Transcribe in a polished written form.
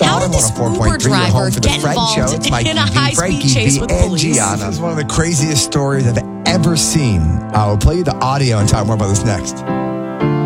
How did this Uber driver get involved in a high-speed chase with police? This is one of the craziest stories I've ever seen. I'll play you the audio and talk more about this next.